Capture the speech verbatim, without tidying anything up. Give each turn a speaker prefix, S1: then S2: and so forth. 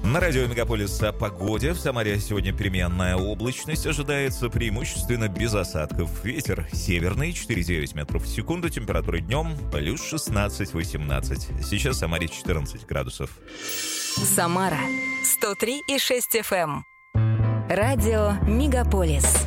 S1: На радио «Мегаполис» о погоде. В Самаре сегодня переменная облачность. Ожидается преимущественно без осадков. Ветер северный, четыре целых девять метров в секунду. Температура днем плюс шестнадцать-восемнадцать. Сейчас в Самаре четырнадцать градусов.
S2: Самара сто три и шесть эф эм. Радио «Мегаполис».